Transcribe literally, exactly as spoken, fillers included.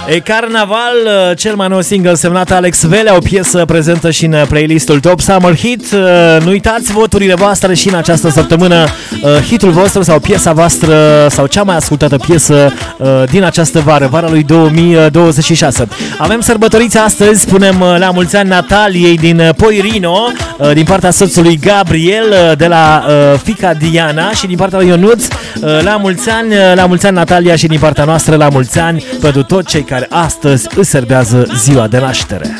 E Carnaval, cel mai nou single semnat Alex Velea, o piesă prezentă și în playlistul Top Summer Hit. Nu uitați voturile voastre și în această săptămână hitul vostru sau piesa voastră sau cea mai ascultată piesă din această vară, vara lui două mii douăzeci și șase. Avem sărbătoriți astăzi, spunem la mulți ani Nataliei din Poirino, din partea soțului Gabriel, de la fiica Diana și din partea lui Ionuț, la mulți ani, la mulți ani Natalia și din partea noastră la mulți ani pentru toți cei care astăzi își serbează ziua de naștere.